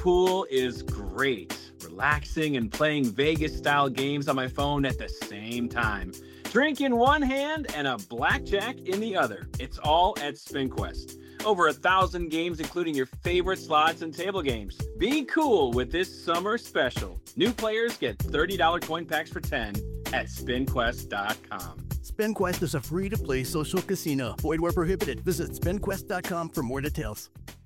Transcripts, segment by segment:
pool is great. Relaxing and playing Vegas-style games on my phone at the same time. Drink in one hand and a blackjack in the other. It's all at SpinQuest. Over 1,000 games, including your favorite slots and table games. Be cool with this summer special. New players get $30 coin packs for 10 at SpinQuest.com. SpinQuest is a free-to-play social casino. Void where prohibited. Visit SpinQuest.com for more details.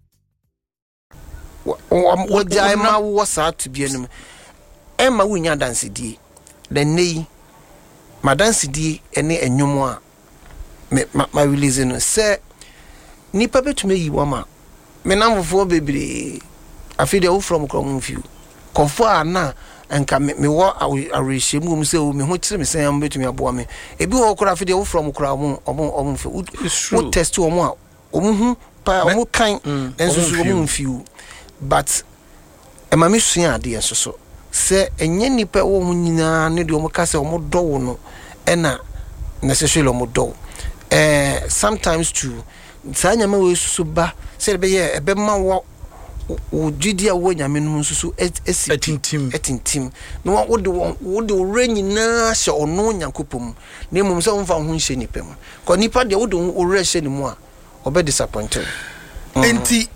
What Jaima was out to be an Emma Winya Dancy D. The knee, my Dancy D, and a new one. My releasing, sir. Nipa to me, woman. Me number 4 baby. I feel the from Cromfew. Confa na and come me what I will shame say me what me say I'm between me aboa me. E bi wo kora feel from Crown or what test to more. Pa omu kan enso so omu few. But e ma me sua ade so se enye nipa wo hu nyina ne de omu ka se omu do no e na necessarily omu do. Sometimes too sanya ma we susu ba se be ye e be ma wo ujidi a wo nyame no susu etintim no wo de renyi na hye ono nyankopom na mum se wonfa ho hye nipa mu ko nipa de wo de wo re hye ni mu a obe disappointed enti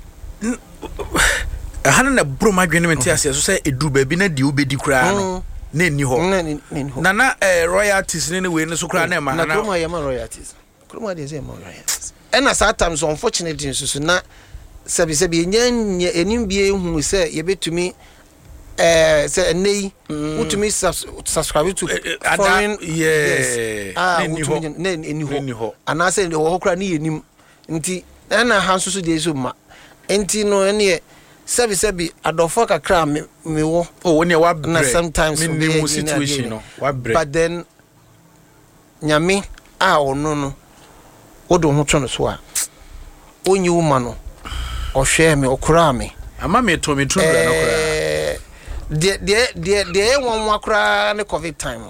hana na bro madwene menti ase so se eduru ba bi na de obedi kura no na eni ho na royalties ne we ne so kura na ma na kroma ya ma royalties kroma de ze ma royalties and as at times unfortunately so na sabi enya enim bie hu se ye betumi say nei utumi subscribe to foreign yes eni ho ana say wo kura ni enim nti na hanso so de so ma enti no ene sabi adofo kakra me wo woni wa na sometimes me situation no wa break but then nyame ono no wodo ho tro no so a onyi wo ma no o hwe me okura me ama me to me tro bra no kura de won akura ne covid time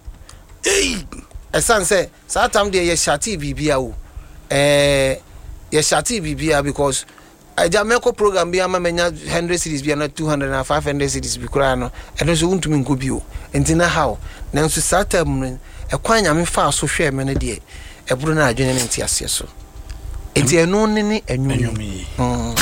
esan say satam de ye shati bibia wo ye shati bibia because Jamaica program be ama menya 100 cities be na 200 and 500 cities be kura no eno so untumi nko bio enti na how na nso satam no e kwanya me fa so hwe me ne de e buru na adwene ne nti ase so enti eno ne enwumi